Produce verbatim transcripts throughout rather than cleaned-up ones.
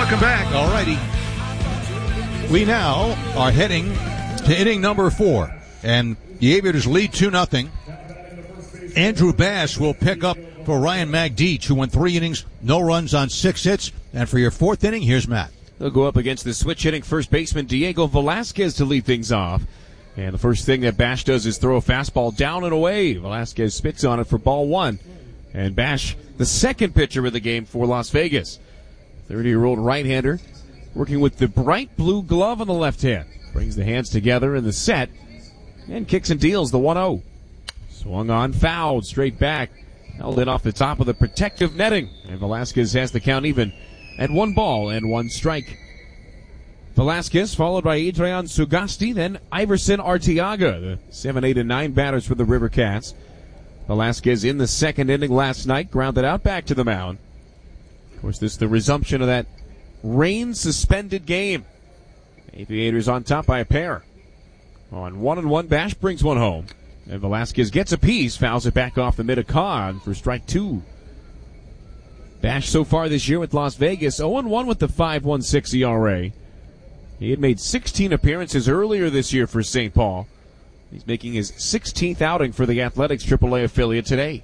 Welcome back. All righty. We now are heading to inning number four, and the Aviators lead two nothing. Andrew Bash will pick up for Ryan Magdeach, who went three innings, no runs on six hits. And for your fourth inning, here's Matt. They'll go up against the switch-hitting first baseman Diego Velasquez to lead things off. And the first thing that Bash does is throw a fastball down and away. Velasquez spits on it for ball one. And Bash, the second pitcher of the game for Las Vegas. thirty-year-old right-hander working with the bright blue glove on the left hand. Brings the hands together in the set and kicks and deals the one oh. Swung on, fouled, straight back. Held it off the top of the protective netting. And Velasquez has the count even at one ball and one strike. Velasquez followed by Adrian Sugasti, then Iverson Arteaga, the seven, eight, and nine batters for the River Cats. Velasquez in the second inning last night, grounded out back to the mound. Of course, this is the resumption of that rain-suspended game. Aviators on top by a pair. On one and one, Bash brings one home. And Velasquez gets a piece, fouls it back off the mid of Con for strike two. Bash so far this year with Las Vegas, oh and one with the five point one six E R A. He had made sixteen appearances earlier this year for Saint Paul. He's making his sixteenth outing for the Athletics triple A affiliate today.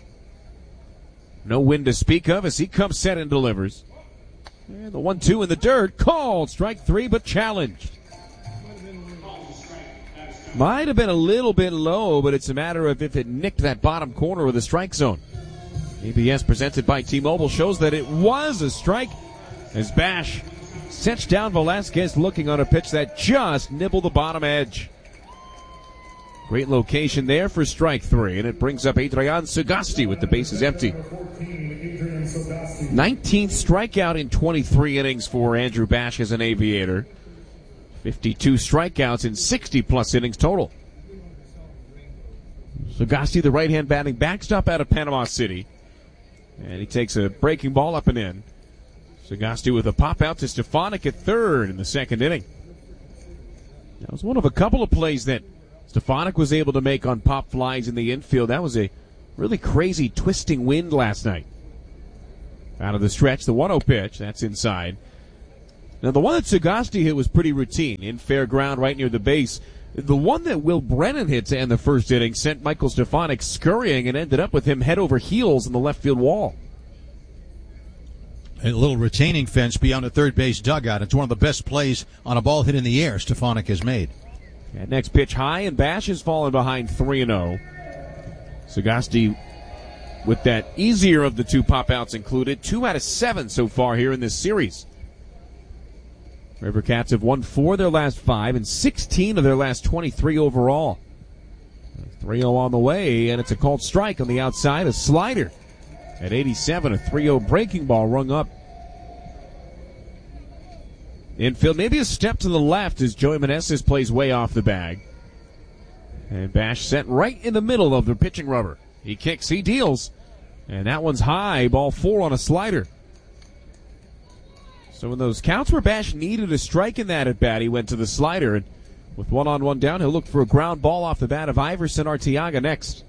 No win to speak of as he comes set and delivers. And the one two in the dirt, called strike three, but challenged. Might have been a little bit low, but it's a matter of if it nicked that bottom corner of the strike zone. A B S presented by T-Mobile shows that it was a strike as Bash sets down Velasquez looking on a pitch that just nibbled the bottom edge. Great location there for strike three, and it brings up Adrian Sugasti with the bases empty. nineteenth strikeout in twenty-three innings for Andrew Bash as an Aviator. fifty-two strikeouts in sixty-plus innings total. Sugasti, the right-hand batting backstop out of Panama City. And he takes a breaking ball up and in. Sugasti with a pop out to Stefanik at third in the second inning. That was one of a couple of plays that Stefanik was able to make on pop flies in the infield. That was a really crazy twisting wind last night. Out of the stretch, the one oh pitch. That's inside. Now, the one that Sugasti hit was pretty routine. In fair ground right near the base. The one that Will Brennan hit to end the first inning sent Michael Stefanik scurrying and ended up with him head over heels in the left field wall. A little retaining fence beyond the third base dugout. It's one of the best plays on a ball hit in the air Stefanik has made. That next pitch high, and Bash has fallen behind three and oh. Sugasti with that easier of the two pop-outs included. Two out of seven so far here in this series. River Cats have won four of their last five and sixteen of their last twenty-three overall. three oh on the way, and it's a called strike on the outside. A slider at eighty-seven, a three oh breaking ball rung up. Infield, maybe a step to the left as Joey Meneses plays way off the bag. And Bash set right in the middle of the pitching rubber. He kicks, he deals, and that one's high, ball four on a slider. So in those counts where Bash needed a strike in that at bat, he went to the slider, and with one on one down, he'll look for a ground ball off the bat of Iverson Arteaga next.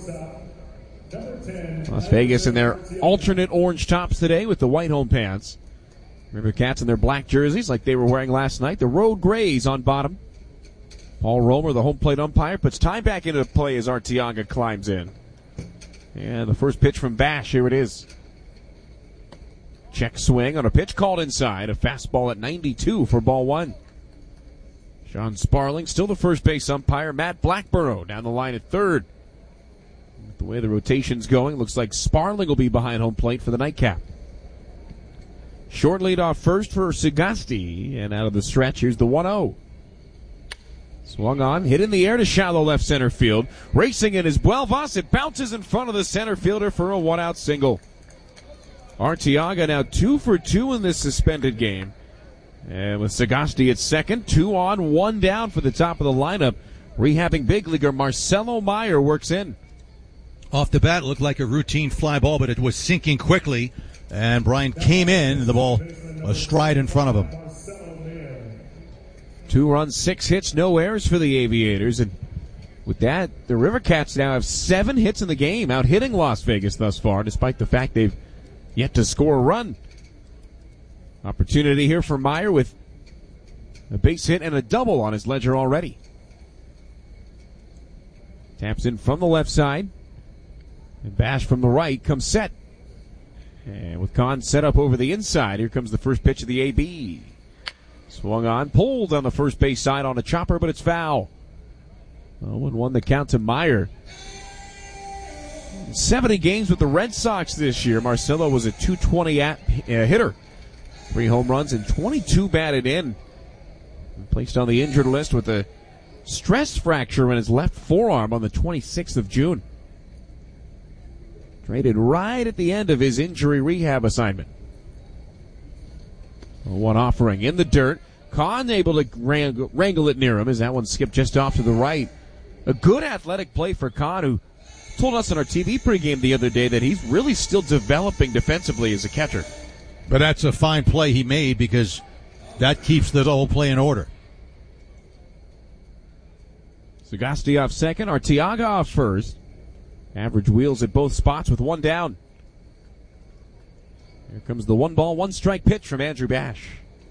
Las Vegas in their alternate orange tops today with the white home pants. River Cats in their black jerseys like they were wearing last night. The road grays on bottom. Paul Romer, the home plate umpire, puts time back into play as Arteaga climbs in. And the first pitch from Bash, here it is. Check swing on a pitch called inside. A fastball at ninety-two for ball one. Sean Sparling, still the first base umpire. Matt Blackborough down the line at third. With the way the rotation's going, looks like Sparling will be behind home plate for the nightcap. Short lead off first for Sugasti, and out of the stretch, here's the one oh. Swung on, hit in the air to shallow left center field. Racing in is Buelvas. It bounces in front of the center fielder for a one-out single. Arteaga now two for two in this suspended game. And with Sugasti at second, two on, one down for the top of the lineup. Rehabbing big leaguer Marcelo Meyer works in. Off the bat, it looked like a routine fly ball, but it was sinking quickly. And Brian came in, the ball a stride in front of him. Two runs, six hits, no errors for the Aviators. And with that, the River Cats now have seven hits in the game, out hitting Las Vegas thus far, despite the fact they've yet to score a run. Opportunity here for Meyer with a base hit and a double on his ledger already. Taps in from the left side. And Bash from the right comes set. And with Kahn set up over the inside, here comes the first pitch of the A B. Swung on, pulled on the first base side on a chopper, but it's foul. oh one one the count to Meyer. seventy games with the Red Sox this year. Marcelo was a two twenty at, uh, hitter. Three home runs and twenty-two batted in. Placed on the injured list with a stress fracture in his left forearm on the twenty-sixth of June. Traded right at the end of his injury rehab assignment. One offering in the dirt. Kahn able to wrangle, wrangle it near him as that one skipped just off to the right. A good athletic play for Kahn, who told us on our T V pregame the other day that he's really still developing defensively as a catcher. But that's a fine play he made because that keeps the whole play in order. Sagasti off second, Arteaga off first. Average wheels at both spots with one down. Here comes the one ball, one strike pitch from Andrew Bash.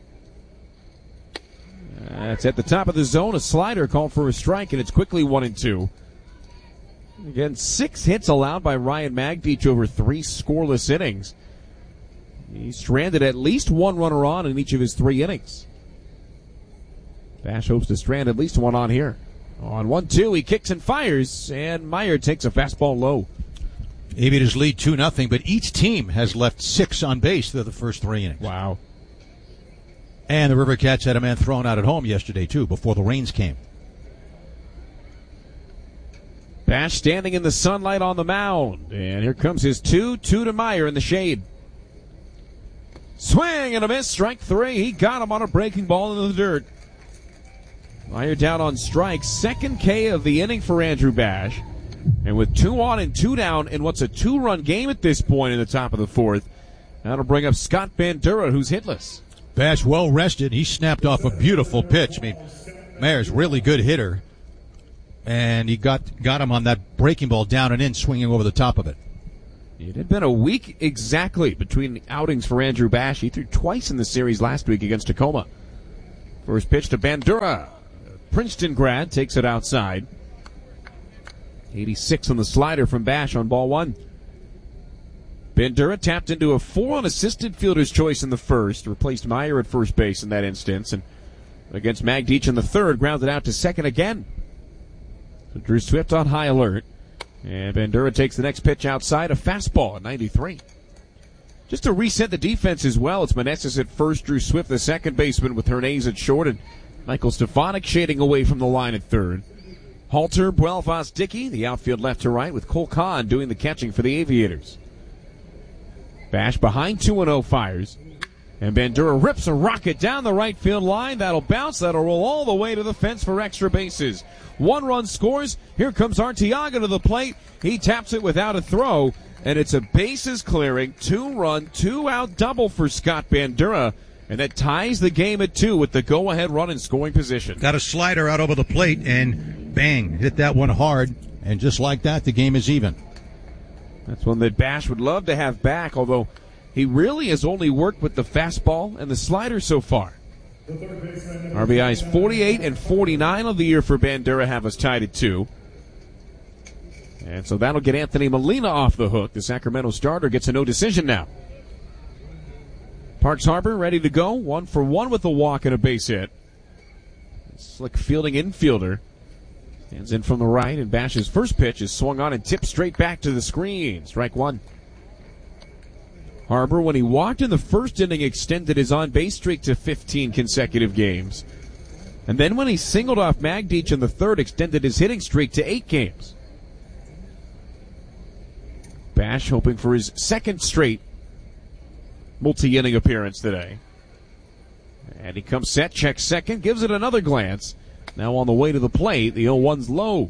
That's at the top of the zone. A slider called for a strike, and it's quickly one and two. Again, six hits allowed by Ryan Magdeach over three scoreless innings. He stranded at least one runner on in each of his three innings. Bash hopes to strand at least one on here. On one two, he kicks and fires, and Meyer takes a fastball low. Aviators lead two nothing, but each team has left six on base through the first three innings. Wow. And the River Cats had a man thrown out at home yesterday, too, before the rains came. Bash standing in the sunlight on the mound, and here comes his two, two to Meyer in the shade. Swing and a miss, strike three. He got him on a breaking ball into the dirt. Meyer down on strikes, second K of the inning for Andrew Bash. And with two on and two down in what's a two-run game at this point in the top of the fourth, that'll bring up Scott Bandura, who's hitless. Bash well rested. He snapped off a beautiful pitch. I mean, Mayer's really good hitter. And he got, got him on that breaking ball down and in, swinging over the top of it. It had been a week exactly between outings for Andrew Bash. He threw twice in the series last week against Tacoma. First pitch to Bandura. Princeton grad takes it outside. eighty-six on the slider from Bash on ball one. Bandura tapped into a four unassisted fielder's choice in the first. Replaced Meyer at first base in that instance. And against Magdeach in the third, grounded out to second again. So Drew Swift on high alert. And Bandura takes the next pitch outside, a fastball at ninety-three. Just to reset the defense as well, it's Meneses at first, Drew Swift the second baseman with Hernandez at short, and Michael Stefanik shading away from the line at third. Halter, Buelvas, Dickey, the outfield left to right, with Cole Kahn doing the catching for the Aviators. Bash behind two and oh fires. And Bandura rips a rocket down the right field line. That'll bounce. That'll roll all the way to the fence for extra bases. One run scores. Here comes Arteaga to the plate. He taps it without a throw. And it's a bases clearing, two-run, two-out double for Scott Bandura. And that ties the game at two with the go-ahead run in scoring position. Got a slider out over the plate and bang, hit that one hard. And just like that, the game is even. That's one that Bash would love to have back, although he really has only worked with the fastball and the slider so far. R B Is forty-eight and forty-nine of the year for Bandura have us tied at two. And so that'll get Anthony Molina off the hook. The Sacramento starter gets a no decision now. Parks Harbor ready to go. One for one with a walk and a base hit. Slick fielding infielder. Stands in from the right, and Bash's first pitch is swung on and tipped straight back to the screen. Strike one. Harbor, when he walked in the first inning, extended his on-base streak to fifteen consecutive games. And then when he singled off Magdeach in the third, extended his hitting streak to eight games. Bash hoping for his second straight multi-inning appearance today. And he comes set, checks second, gives it another glance. Now on the way to the plate, the oh one's low.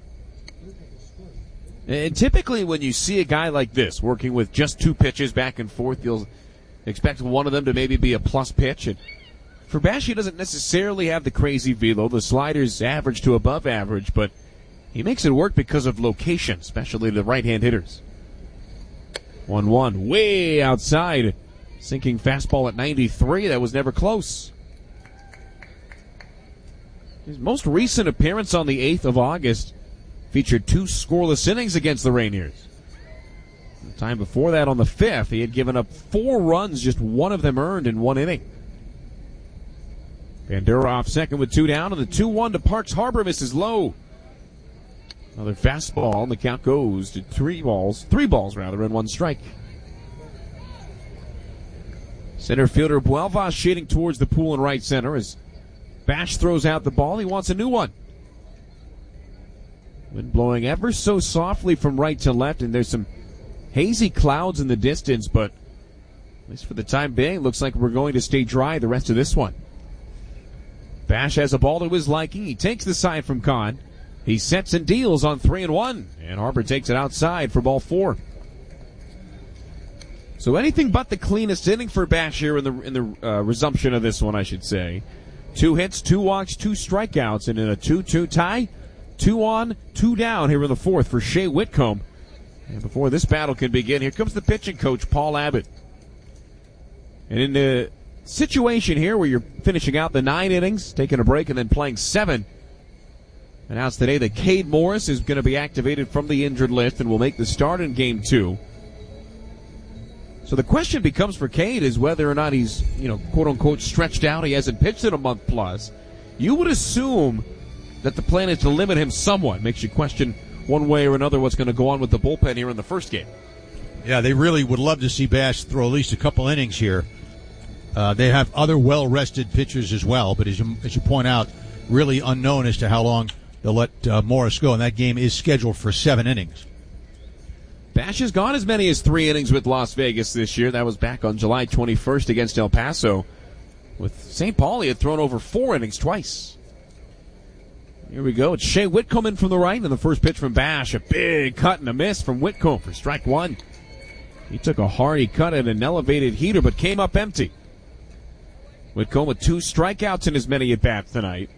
And typically when you see a guy like this working with just two pitches back and forth, you'll expect one of them to maybe be a plus pitch. And for Bash, he doesn't necessarily have the crazy velo. The slider's average to above average, but he makes it work because of location, especially the right-hand hitters. one one, way outside. Sinking fastball at ninety-three. That was never close. His most recent appearance on the eighth of August featured two scoreless innings against the Rainiers. The time before that, on the fifth, he had given up four runs, just one of them earned in one inning. Bandura off second with two down, and the two one to Parks Harbor misses low. Another fastball, and the count goes to three balls, three balls rather, and one strike. Center fielder Buelvas shading towards the pool in right center as Bash throws out the ball. He wants a new one. Wind blowing ever so softly from right to left, and there's some hazy clouds in the distance, but at least for the time being, looks like we're going to stay dry the rest of this one. Bash has a ball to his liking. He takes the side from Kahn. He sets and deals on three and one, and Harbor takes it outside for ball four. So anything but the cleanest inning for Bash here in the in the uh, resumption of this one, I should say. Two hits, two walks, two strikeouts, and in a two two tie, two on, two down here in the fourth for Shea Whitcomb. And before this battle can begin, here comes the pitching coach, Paul Abbott. And in the situation here where you're finishing out the nine innings, taking a break, and then playing seven, announced today that Cade Morris is going to be activated from the injured list and will make the start in game two. So the question becomes for Cade is whether or not he's, you know, quote-unquote stretched out. He hasn't pitched in a month plus. You would assume that the plan is to limit him somewhat. Makes you question one way or another what's going to go on with the bullpen here in the first game. Yeah, they really would love to see Bash throw at least a couple innings here. Uh, they have other well-rested pitchers as well, but as you, as you point out, really unknown as to how long they'll let uh, Morris go, and that game is scheduled for seven innings. Bash has gone as many as three innings with Las Vegas this year. That was back on July twenty-first against El Paso. With Saint Paul, he had thrown over four innings twice. Here we go. It's Shea Whitcomb in from the right, and the first pitch from Bash. A big cut and a miss from Whitcomb for strike one. He took a hearty cut at an elevated heater, but came up empty. Whitcomb with two strikeouts in his many at-bats tonight.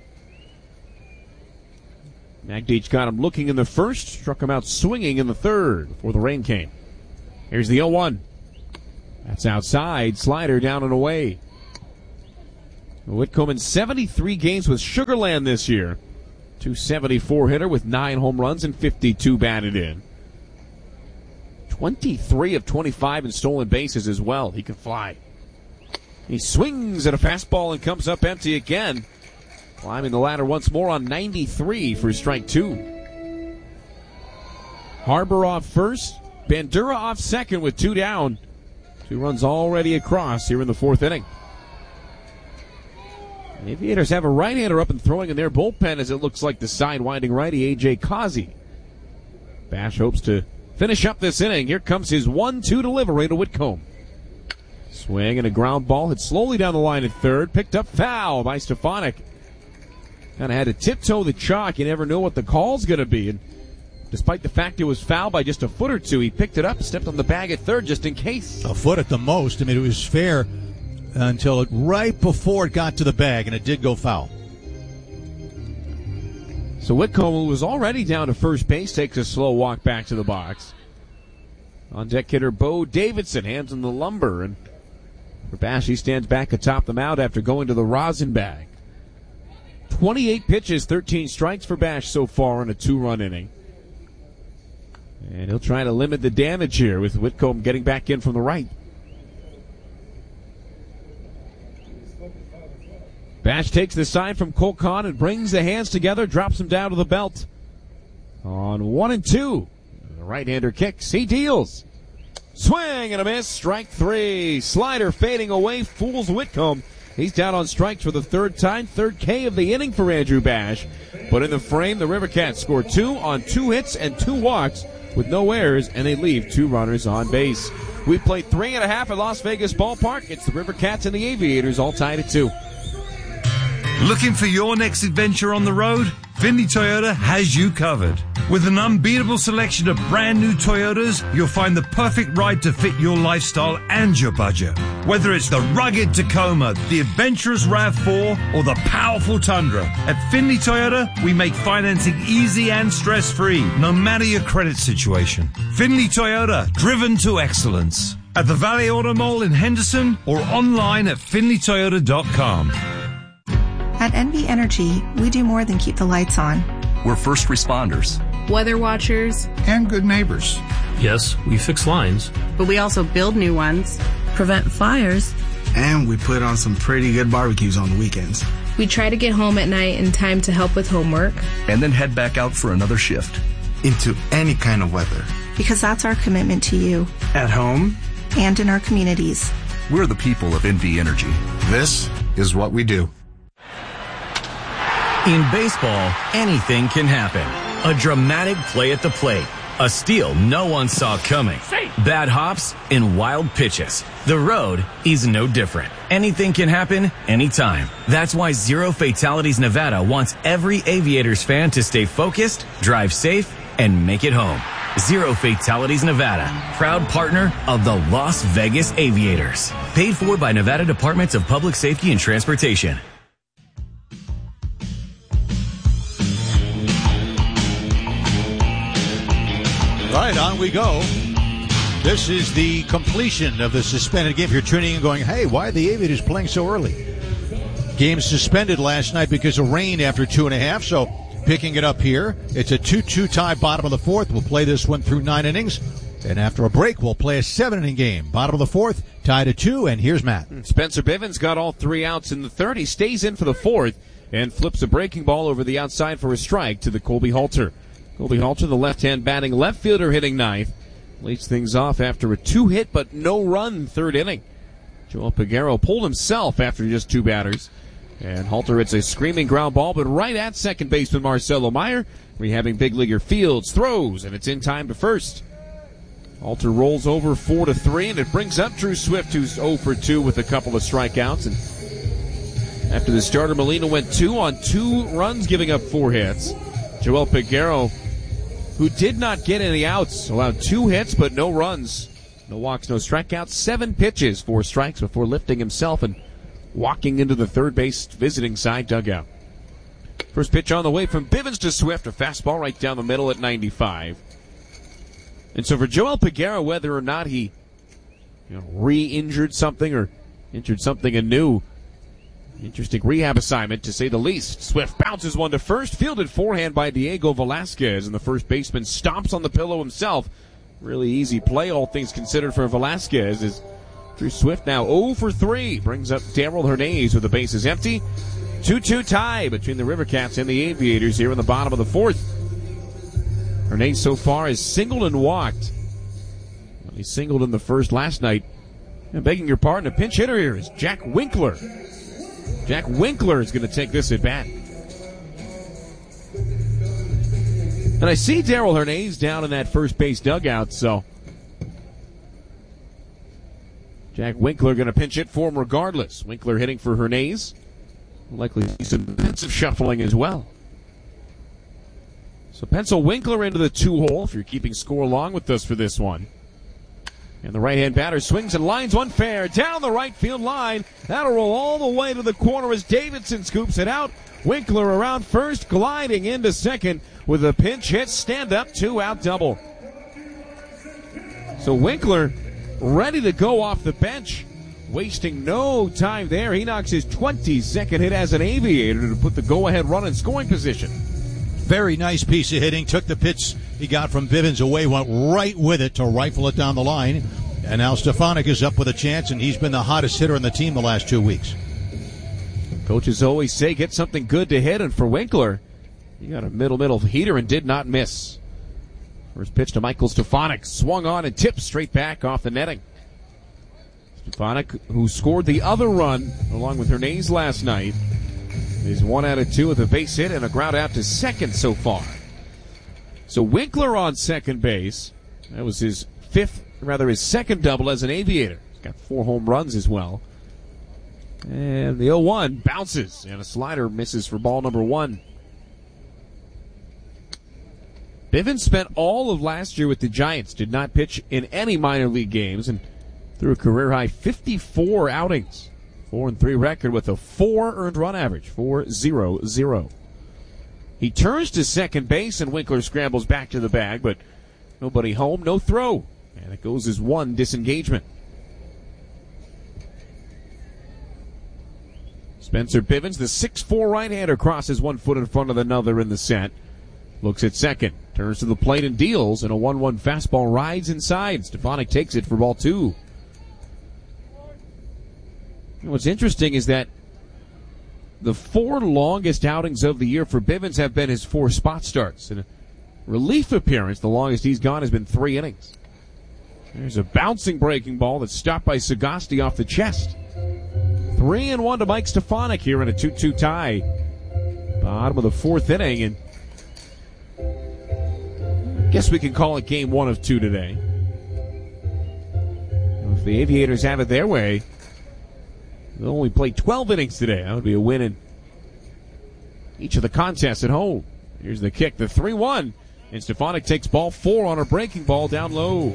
Magdeach got him looking in the first, struck him out swinging in the third before the rain came. Here's the oh one. That's outside, slider down and away. Whitcomb in seventy-three games with Sugar Land this year. two seventy-four hitter with nine home runs and fifty-two batted in. twenty-three of twenty-five in stolen bases as well. He can fly. He swings at a fastball and comes up empty again. Climbing the ladder once more on ninety-three for strike two. Harbor off first. Bandura off second with two down. Two runs already across here in the fourth inning. The Aviators have a right-hander up and throwing in their bullpen as it looks like the side-winding righty A J Causey. Bash hopes to finish up this inning. Here comes his one two delivery to Whitcomb. Swing and a ground ball hit slowly down the line at third. Picked up foul by Stefanik. Kind of had to tiptoe the chalk. You never know what the call's going to be. And despite the fact it was foul by just a foot or two, he picked it up, stepped on the bag at third just in case. A foot at the most. I mean, it was fair until it, right before it got to the bag, and it did go foul. So Whitcomb, who was already down to first base, takes a slow walk back to the box. On deck hitter Bo Davidson hands him the lumber, and for Bash, he stands back atop the mound after going to the rosin bag. twenty-eight pitches, thirteen strikes for Bash so far in a two-run inning. And he'll try to limit the damage here with Whitcomb getting back in from the right. Bash takes the side from Cole Kahn and brings the hands together, drops him down to the belt. On one and two, the right-hander kicks, he deals. Swing and a miss, strike three. Slider fading away, fools Whitcomb. He's down on strikes for the third time, third K of the inning for Andrew Bash. But in the frame, the River Cats score two on two hits and two walks with no errors, and they leave two runners on base. We played three and a half at Las Vegas Ballpark. It's the River Cats and the Aviators all tied at two. Looking for your next adventure on the road? Findlay Toyota has you covered. With an unbeatable selection of brand new Toyotas, you'll find the perfect ride to fit your lifestyle and your budget. Whether it's the rugged Tacoma, the adventurous RAV four, or the powerful Tundra, at Findlay Toyota, we make financing easy and stress-free, no matter your credit situation. Findlay Toyota, driven to excellence. at the Valley Auto Mall in Henderson or online at finley toyota dot com. At N V Energy, we do more than keep the lights on. We're first responders, weather watchers, and good neighbors. Yes, we fix lines, but we also build new ones, prevent fires, and we put on some pretty good barbecues on the weekends. We try to get home at night in time to help with homework, and then head back out for another shift. Into any kind of weather. Because that's our commitment to you. At home. And in our communities. We're the people of N V Energy. This is what we do. In baseball, anything can happen. A dramatic play at the plate. A steal no one saw coming. Bad hops and wild pitches. The road is no different. Anything can happen anytime. That's why Zero Fatalities Nevada wants every Aviators fan to stay focused, drive safe, and make it home. Zero Fatalities Nevada, proud partner of the Las Vegas Aviators. Paid for by Nevada Departments of Public Safety and Transportation. All right, on we go. This is the completion of the suspended game. If you're tuning in and going, hey, why are the Aviators playing so early? Game suspended last night because of rain after two and a half, so picking it up here. It's a two two tie, bottom of the fourth. We'll play this one through nine innings. And after a break, we'll play a seven-inning game. Bottom of the fourth, tied at two, and here's Matt. Spencer Bivens got all three outs in the third. He stays in for the fourth and flips a breaking ball over the outside for a strike to the Colby Halter. Colby Halter, the left-hand batting left fielder, hitting ninth. Leads things off after a two-hit but no-run third inning. Joel Peguero pulled himself after just two batters. And Halter hits a screaming ground ball, but right at second baseman Marcelo Meyer. Rehabbing big leaguer Fields, throws, and it's in time to first. Halter rolls over four to three, and it brings up Drew Swift, who's oh for two with a couple of strikeouts. And after the starter, Molina went two on two runs, giving up four hits. Joel Peguero, who did not get any outs, allowed two hits but no runs. No walks, no strikeouts. Seven pitches, four strikes before lifting himself and walking into the third base visiting side dugout. First pitch on the way from Bivens to Swift, a fastball right down the middle at ninety-five. And so for Joel Peguero, whether or not he you know, re-injured something or injured something anew, interesting rehab assignment to say the least. Swift bounces one to first, fielded forehand by Diego Velasquez, and the first baseman stomps on the pillow himself. Really easy play, all things considered, for Velasquez, as Drew Swift now oh for three. Brings up Darrell Hernandez with the bases empty. two two tie between the River Cats and the Aviators here in the bottom of the fourth. Hernandez so far has singled and walked. Well, he singled in the first last night. And begging your pardon, a pinch hitter here is Jack Winkler. Jack Winkler is going to take this at bat. And I see Darrell Hernandez down in that first base dugout, so Jack Winkler going to pinch hit for him regardless. Winkler hitting for Hernandez. Likely see some defensive shuffling as well. So pencil Winkler into the two-hole if you're keeping score along with us for this one. And the right-hand batter swings and lines one fair down the right field line. That'll roll all the way to the corner as Davidson scoops it out. Winkler around first, gliding into second with a pinch hit, stand-up, two-out double. So Winkler ready to go off the bench, wasting no time there. He knocks his twenty-second hit as an Aviator to put the go-ahead run in scoring position. Very nice piece of hitting. Took the pitch he got from Bivens away, went right with it to rifle it down the line. And now Stefanik is up with a chance, and he's been the hottest hitter on the team the last two weeks. Coaches always say get something good to hit, and for Winkler, he got a middle-middle heater and did not miss. First pitch to Michael Stefanik. Swung on and tipped straight back off the netting. Stefanik, who scored the other run along with Hernandez last night, is one out of two with a base hit and a ground out to second so far. So Winkler on second base. That was his fifth, rather his second double as an Aviator. He's got four home runs as well. And the oh one bounces, and a slider misses for ball number one. Bivens spent all of last year with the Giants, did not pitch in any minor league games, and threw a career-high fifty-four outings. Four and three record with a four earned run average, four zero zero. He turns to second base, and Winkler scrambles back to the bag, but nobody home, no throw. And it goes as one disengagement. Spencer Bivens, the six four right-hander, crosses one foot in front of another in the set. Looks at second, turns to the plate and deals, and a one one fastball rides inside. Stefanik takes it for ball two. And what's interesting is that the four longest outings of the year for Bivens have been his four spot starts. In a relief appearance, the longest he's gone has been three innings. There's a bouncing breaking ball that's stopped by Sagasti off the chest. Three and one to Mike Stefanik here in a two two tie. Bottom of the fourth inning, and I guess we can call it game one of two today. If the Aviators have it their way, they'll only play twelve innings today. That would be a win in each of the contests at home. Here's the kick, the three one, and Stefanik takes ball four on a breaking ball down low.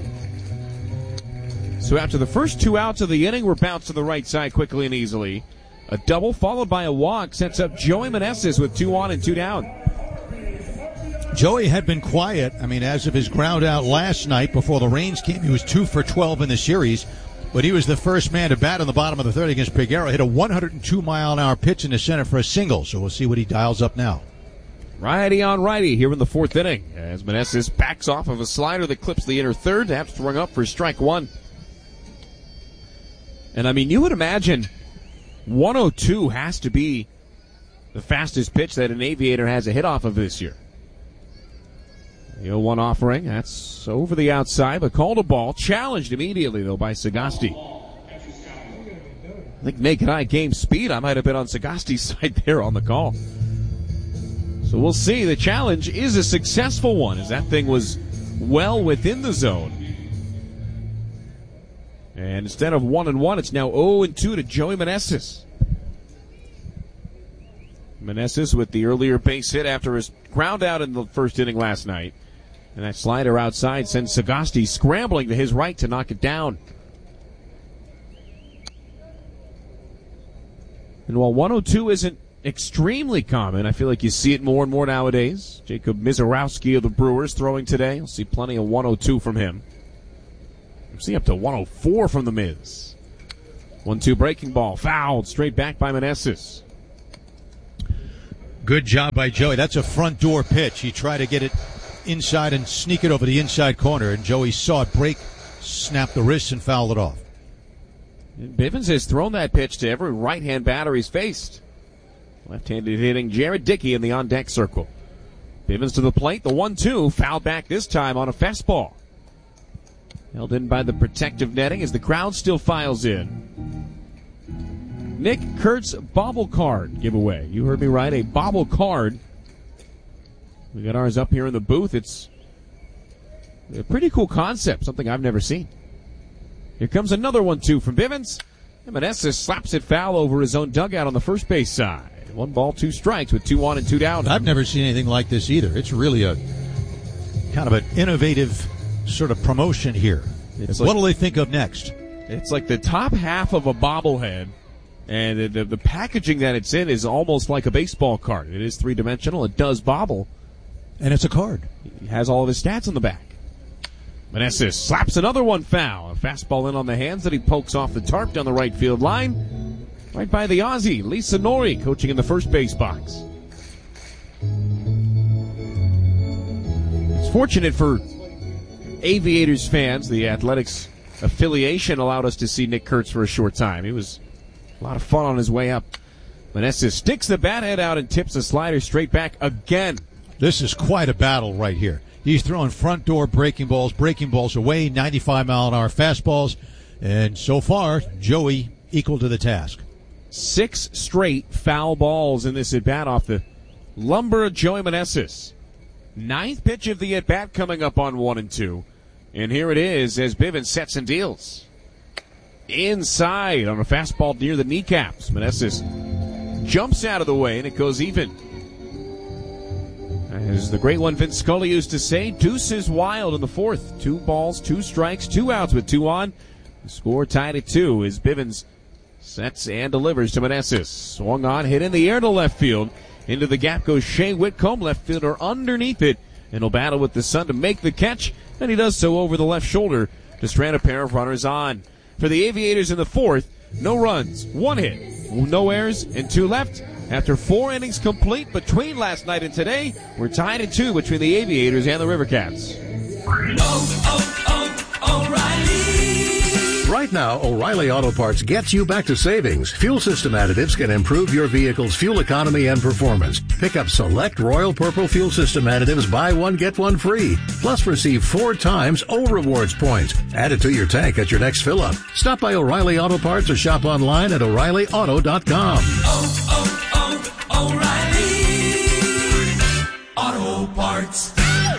So after the first two outs of the inning, we're bounced to the right side quickly and easily. A double followed by a walk sets up Joey Meneses with two on and two down. Joey had been quiet. I mean, as of his ground out last night before the rains came, he was two for twelve in the series. But he was the first man to bat in the bottom of the third against Peguero. Hit a one oh two mile an hour pitch in the center for a single. So we'll see what he dials up now. Righty on righty here in the fourth inning as Meneses backs off of a slider that clips the inner third. That's thrown up for strike one. And I mean, you would imagine one oh two has to be the fastest pitch that an Aviator has a hit off of this year. The oh one offering, that's over the outside, but called a ball. Challenged immediately, though, by Sagasti. I think naked eye game speed, I might have been on Sagasti's side there on the call. So we'll see. The challenge is a successful one, as that thing was well within the zone. And instead of one and one, it's now oh and two to Joey Meneses. Meneses with the earlier base hit after his ground out in the first inning last night. And that slider outside sends Sagasti scrambling to his right to knock it down. And while one oh two isn't extremely common, I feel like you see it more and more nowadays. Jacob Mizorowski of the Brewers throwing today. You'll see plenty of one oh two from him. You'll see up to one oh four from the Miz. one two breaking ball. Fouled straight back by Meneses. Good job by Joey. That's a front door pitch. He tried to get it inside and sneak it over the inside corner, and Joey saw it break, snapped the wrist, and fouled it off. And Bivens has thrown that pitch to every right-hand batter he's faced. Left-handed hitting Jared Dickey in the on-deck circle. Bivens to the plate, the one two, fouled back this time on a fastball. Held in by the protective netting as the crowd still files in. Nick Kurtz bobble card giveaway. You heard me right, a bobble card. We got ours up here in the booth. It's a pretty cool concept, something I've never seen. Here comes another one two from Bivens. And Meneses slaps it foul over his own dugout on the first base side. One ball, two strikes with two on and two down. I've never seen anything like this either. It's really a kind of an innovative sort of promotion here. It's what like, will they think of next? It's like the top half of a bobblehead, and the, the, the packaging that it's in is almost like a baseball card. It is three-dimensional. It does bobble. And it's a card. He has all of his stats on the back. Meneses slaps another one foul. A fastball in on the hands that he pokes off the tarp down the right field line. Right by the Aussie, Lisa Nori, coaching in the first base box. It's fortunate for Aviators fans. The Athletics affiliation allowed us to see Nick Kurtz for a short time. He was a lot of fun on his way up. Meneses sticks the bat head out and tips the slider straight back again. This is quite a battle right here. He's throwing front door breaking balls, breaking balls away, ninety-five mile an hour fastballs, and so far, Joey equal to the task. Six straight foul balls in this at-bat off the lumber of Joey Meneses. Ninth pitch of the at-bat coming up on one and two. And here it is as Bivens sets and deals. Inside on a fastball near the kneecaps. Meneses jumps out of the way and it goes even. As the great one Vince Scully used to say, deuce is wild in the fourth. Two balls, two strikes, two outs with two on. The score tied at two as Bivens sets and delivers to Meneses. Swung on, hit in the air to left field. Into the gap goes Shea Whitcomb, left fielder underneath it. And he'll battle with the sun to make the catch. And he does so over the left shoulder to strand a pair of runners on. For the Aviators in the fourth, no runs, one hit, no errors, and two left. After four innings complete between last night and today, we're tied at two between the Aviators and the River Cats. Oh, oh, oh, O'Reilly! Right now, O'Reilly Auto Parts gets you back to savings. Fuel system additives can improve your vehicle's fuel economy and performance. Pick up select Royal Purple fuel system additives, buy one, get one free. Plus receive four times O Rewards points. Add it to your tank at your next fill-up. Stop by O'Reilly Auto Parts or shop online at O'Reilly Auto dot com. Oh, oh, O'Reilly Auto Parts.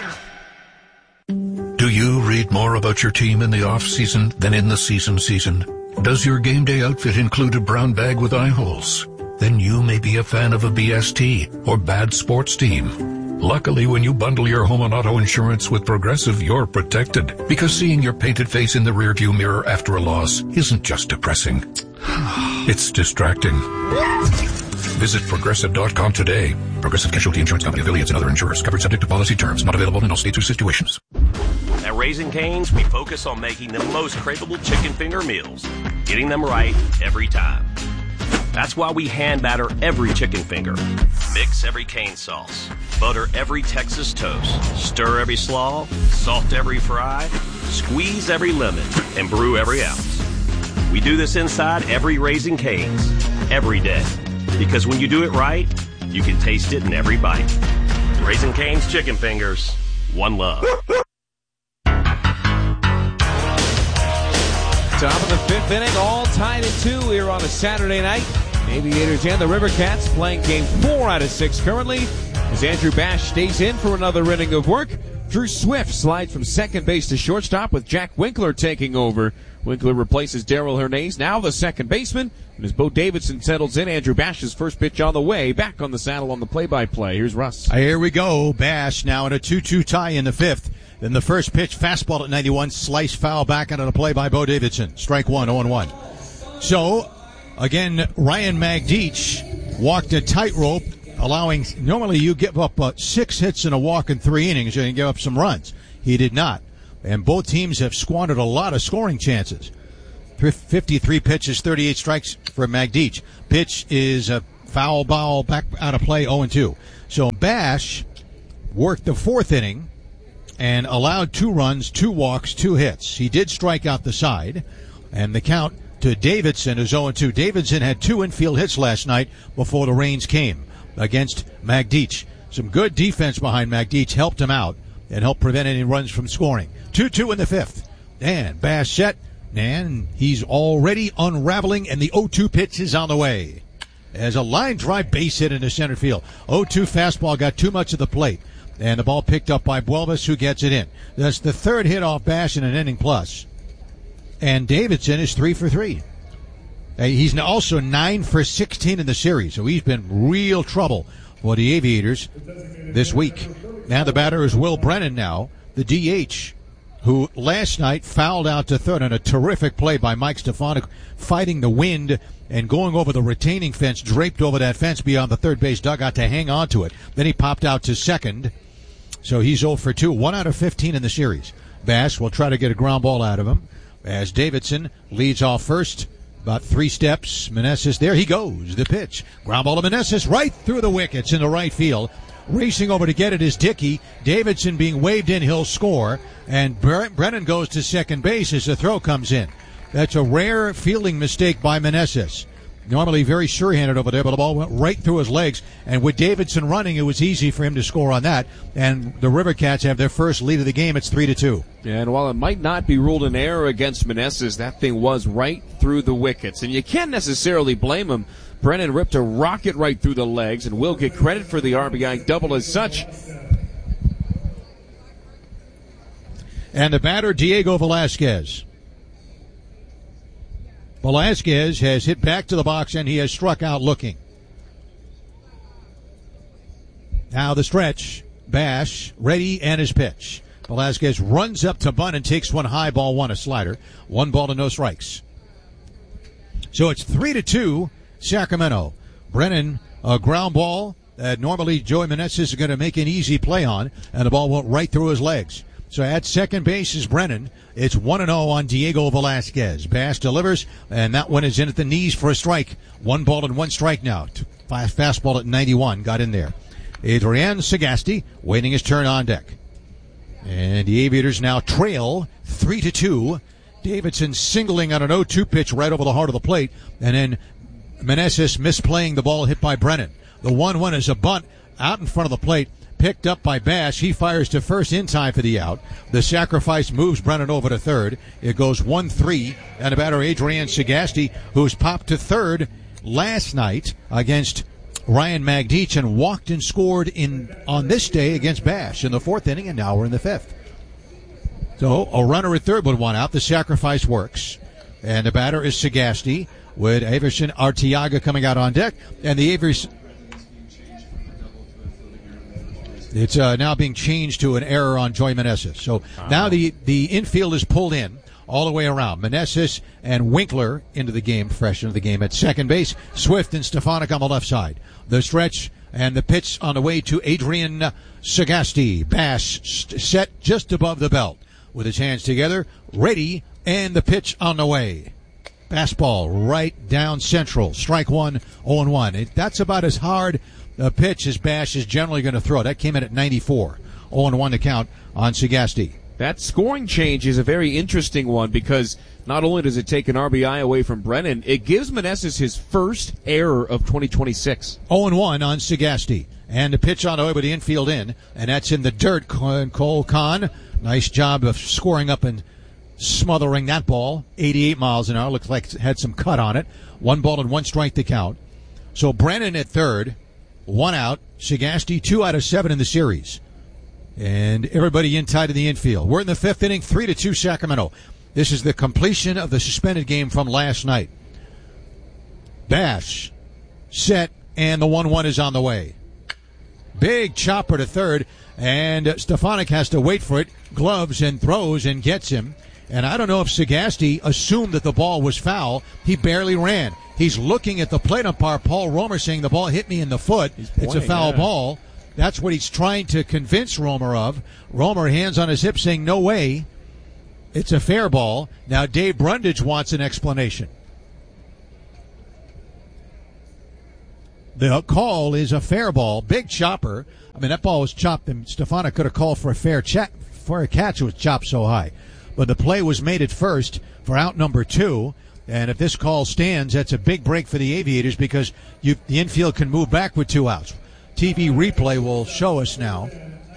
Do you read more about your team in the off-season than in the season season? Does your game day outfit include a brown bag with eye holes? Then you may be a fan of a B S T or bad sports team. Luckily, when you bundle your home and auto insurance with Progressive, you're protected. Because seeing your painted face in the rearview mirror after a loss isn't just depressing. It's distracting. Visit Progressive dot com today. Progressive Casualty Insurance Company, affiliates, and other insurers. Covered subject to policy terms. Not available in all states or situations. At Raising Cane's, we focus on making the most craveable chicken finger meals, getting them right every time. That's why we hand batter every chicken finger, mix every cane sauce, butter every Texas toast, stir every slaw, salt every fry, squeeze every lemon, and brew every ounce. We do this inside every Raising Cane's, every day. Because when you do it right, you can taste it in every bite. Raising Cane's Chicken Fingers, one love. Top of the fifth inning, all tied at two here on a Saturday night. Aviators and the River Cats playing game four out of six currently, as Andrew Bash stays in for another inning of work. Drew Swift slides from second base to shortstop with Jack Winkler taking over. Winkler replaces Darrell Hernandez, now the second baseman. And as Bo Davidson settles in, Andrew Bash's first pitch on the way. Back on the saddle on the play-by-play. Here's Russ. Here we go. Bash now in a two two tie in the fifth. Then the first pitch, fastball at ninety-one, slice foul back on the play by Bo Davidson. Strike one, oh and one. So, again, Ryan Magdic walked a tightrope, allowing, normally you give up uh, six hits and a walk in three innings, and you give up some runs. He did not. And both teams have squandered a lot of scoring chances. fifty-three pitches, thirty-eight strikes for Magdic. Pitch is a foul ball back out of play, oh and two. So Bash worked the fourth inning and allowed two runs, two walks, two hits. He did strike out the side, and the count to Davidson is oh and two. Davidson had two infield hits last night before the rains came against Magdic. Some good defense behind Magdic helped him out and helped prevent any runs from scoring. two two in the fifth. And Bash set, and he's already unraveling, and the oh two pitch is on the way. As a line drive base hit into center field. oh two fastball got too much of the plate, and the ball picked up by Buelvis, who gets it in. That's the third hit off Bash in an inning plus. And Davidson is three for three. He's also nine for sixteen in the series, so he's been real trouble for the Aviators this week. Now the batter is Will Brennan now, the D H, who last night fouled out to third on a terrific play by Mike Stefanik, fighting the wind and going over the retaining fence, draped over that fence beyond the third base dugout to hang on to it. Then he popped out to second, so he's oh for two, one out of fifteen in the series. Bash will try to get a ground ball out of him as Davidson leads off first. About three steps, Meneses, there he goes, the pitch. Ground ball to Meneses right through the wickets into right field. Racing over to get it is Dickey. Davidson being waved in, he'll score. And Brennan goes to second base as the throw comes in. That's a rare fielding mistake by Meneses. Normally very sure-handed over there, but the ball went right through his legs. And with Davidson running, it was easy for him to score on that. And the River Cats have their first lead of the game. It's three to two. And while it might not be ruled an error against Meneses, that thing was right through the wickets. And you can't necessarily blame him. Brennan ripped a rocket right through the legs, and will get credit for the R B I double as such. And the batter, Diego Velasquez. Velasquez has hit back to the box, and he has struck out looking. Now the stretch. Bash ready, and his pitch. Velasquez runs up to bunt and takes one high, ball one, a slider. One ball to no strikes. So it's three to two, Sacramento. Brennan, a ground ball that normally Joey Meneses is going to make an easy play on, and the ball went right through his legs. So at second base is Brennan. It's one and oh on Diego Velasquez. Bass delivers, and that one is in at the knees for a strike. One ball and one strike now. Fastball at ninety-one, got in there. Adrian Sagasti waiting his turn on deck. And the Aviators now trail three to two. Davidson singling on an oh two pitch right over the heart of the plate, and then Meneses misplaying the ball hit by Brennan. The one one is a bunt out in front of the plate. Picked up by Bash. He fires to first in time for the out. The sacrifice moves Brennan over to third. It goes one three. And the batter, Adrian Sagasti, who's popped to third last night against Ryan Magdic and walked and scored in on this day against Bash in the fourth inning, and now we're in the fifth. So a runner at third with one out. The sacrifice works. And the batter is Sagasti with Averson Arteaga coming out on deck. And the Averson... It's uh, now being changed to an error on Joey Meneses. So oh. now the, the infield is pulled in all the way around. Meneses and Winkler into the game, fresh into the game at second base. Swift and Stefanik on the left side. The stretch and the pitch on the way to Adrian Sagasti. Bass st- set just above the belt with his hands together, ready, and the pitch on the way. Fastball right down central. Strike one, oh and one. It, that's about as hard a pitch as Bash is generally going to throw. That came in at ninety-four. oh and one to count on Sagasti. That scoring change is a very interesting one because not only does it take an R B I away from Brennan, it gives Meneses his first error of twenty twenty-six. oh and one on Sagasti. And the pitch on the way with the infield in, and that's in the dirt. Cole Kahn, nice job of scoring up and smothering that ball. eighty-eight miles an hour. Looks like it had some cut on it. One ball and one strike to count. So Brennan at third. One out. Sagasti, two out of seven in the series. And everybody in tight in the infield. We're in the fifth inning, three to two Sacramento. This is the completion of the suspended game from last night. Bash, set, and the one one is on the way. Big chopper to third, and Stefanik has to wait for it. Gloves and throws and gets him. And I don't know if Sagasti assumed that the ball was foul. He barely ran. He's looking at the plate umpire, Paul Romer, saying the ball hit me in the foot. Pointing, it's a foul yeah. ball. That's what he's trying to convince Romer of. Romer, hands on his hip, saying, no way. It's a fair ball. Now Dave Brundage wants an explanation. The call is a fair ball. Big chopper. I mean, that ball was chopped, and Stefanik could have called for a fair check, for a catch. It was chopped so high. But the play was made at first for out number two. And if this call stands, that's a big break for the Aviators because you, the infield can move back with two outs. T V replay will show us now.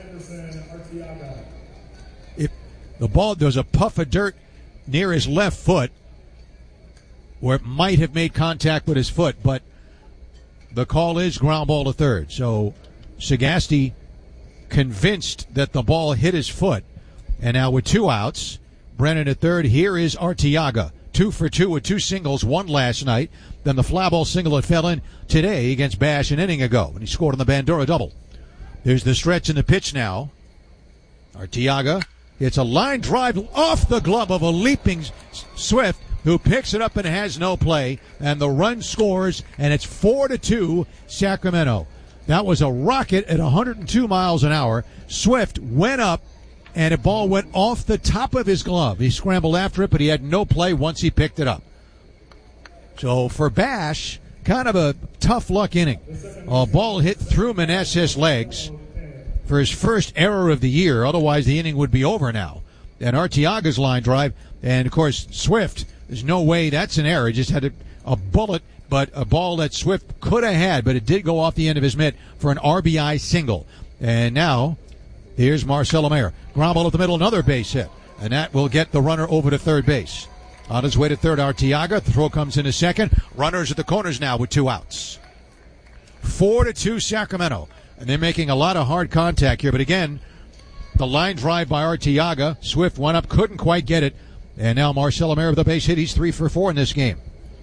If the ball, there's a puff of dirt near his left foot where it might have made contact with his foot, but the call is ground ball to third. So Sagasti convinced that the ball hit his foot. And now with two outs, Brennan at third. Here is Arteaga. Two for two with two singles, one last night. Then the fly ball single that fell in today against Bash an inning ago. And he scored on the Bandura double. There's the stretch and the pitch now. Arteaga. It's a line drive off the glove of a leaping Swift who picks it up and has no play. And the run scores, and it's four to two Sacramento. That was a rocket at one hundred two miles an hour. Swift went up, and a ball went off the top of his glove. He scrambled after it, but he had no play once he picked it up. So for Bash, kind of a tough luck inning. A ball hit through Meneses' legs for his first error of the year. Otherwise, the inning would be over now. And Arteaga's line drive, and of course, Swift, there's no way that's an error. He just had a, a bullet, but a ball that Swift could have had, but it did go off the end of his mitt for an R B I single. And now, here's Marcelo Mayer. Ground ball at the middle, another base hit. And that will get the runner over to third base. On his way to third, Arteaga. The throw comes in a second. Runners at the corners now with two outs. Four to two Sacramento. And they're making a lot of hard contact here. But again, the line drive by Arteaga. Swift went up, couldn't quite get it. And now Marcelo Mayer with the base hit. He's three for four in this game.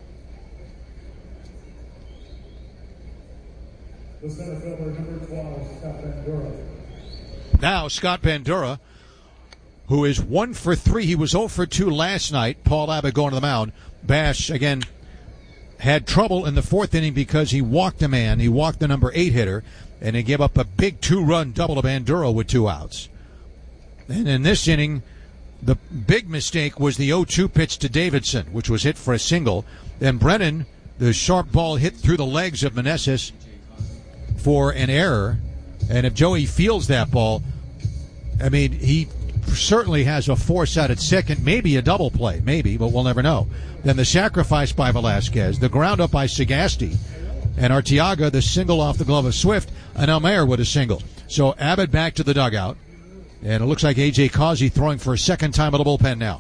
The center fielder, number twelve, Scott Bandura. Now Scott Bandura, who is one for three. He was zero for two last night. Paul Abbott going to the mound. Bash, again, had trouble in the fourth inning because he walked a man. He walked the number eight hitter, and he gave up a big two-run double to Bandura with two outs. And in this inning, the big mistake was the oh two pitch to Davidson, which was hit for a single. Then Brennan, the sharp ball hit through the legs of Meneses for an error. And if Joey fields that ball, I mean, he certainly has a force out at second, maybe a double play, maybe, but we'll never know. Then the sacrifice by Velasquez, the ground up by Sagasti, and Arteaga, the single off the glove of Swift, and Almayer with a single. So Abbott back to the dugout, and it looks like A J Causey throwing for a second time at the bullpen now.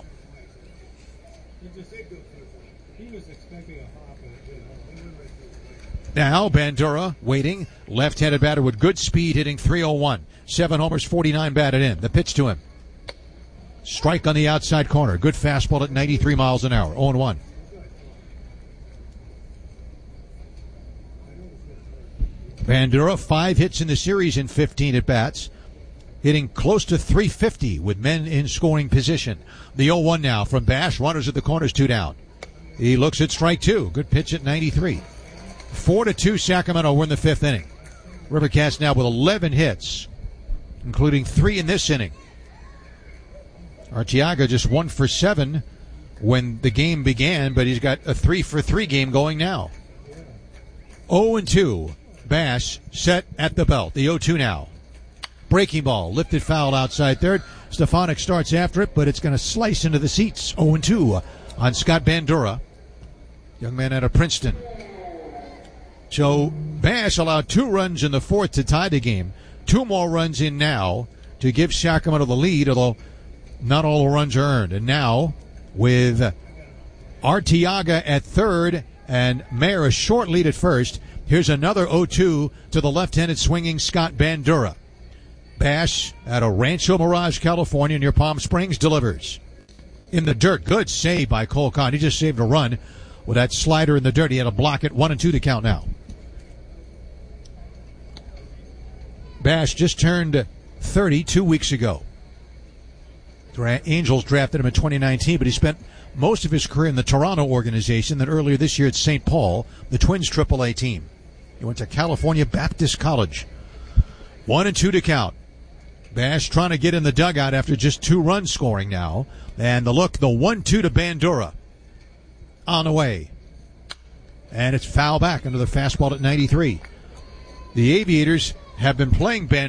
Now Bandura waiting, left-handed batter with good speed, hitting three oh one. Seven homers, forty-nine batted in. The pitch to him. Strike on the outside corner. Good fastball at ninety-three miles an hour. oh one. Bandura, five hits in the series in fifteen at-bats, hitting close to three fifty with men in scoring position. The oh one now from Bash. Runners at the corners, two down. He looks at strike two. Good pitch at ninety-three. Four to two, Sacramento. We're in the fifth inning. Rivercats now with eleven hits, including three in this inning. Arteaga just one for seven when the game began, but he's got a three for three game going now. oh and two. Bash set at the belt. The oh two now. Breaking ball, lifted foul outside third. Stefanik starts after it, but it's going to slice into the seats. oh and two on Scott Bandura, young man out of Princeton. So Bash allowed two runs in the fourth to tie the game. Two more runs in now to give Sacramento the lead, although not all the runs are earned. And now with Arteaga at third and Mayer a short lead at first, here's another oh two to the left-handed swinging Scott Bandura. Bash out of Rancho Mirage, California near Palm Springs delivers. In the dirt, good save by Cole Kahn. He just saved a run with that slider in the dirt. He had to block it. One and two to count now. Bash just turned thirty two weeks ago. Dra- Angels drafted him in twenty nineteen, but he spent most of his career in the Toronto organization, then earlier this year at Saint Paul, the Twins triple A team. He went to California Baptist College. One and two to count. Bash trying to get in the dugout after just two runs scoring now. And the look, the one two to Bandura. On the way. And it's foul back into the fastball at ninety-three. The Aviators have been playing Bandura